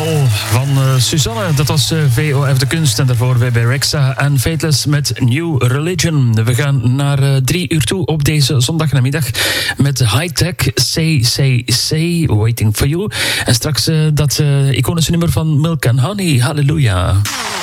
Hell van Suzanne. Dat was VOF De Kunst. En daarvoor bij Rexa en Fateless met New Religion. We gaan naar 3 uur toe op deze zondagnamiddag met High Tech, Say, Waiting For You. En straks dat iconische nummer van Milk and Honey. Halleluja.